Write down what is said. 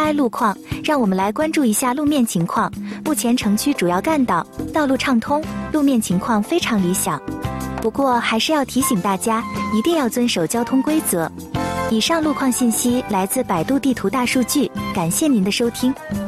AI 路况，让我们来关注一下路面情况。目前城区主要干道道路畅通，路面情况非常理想。不过还是要提醒大家，一定要遵守交通规则。以上路况信息来自百度地图大数据，感谢您的收听。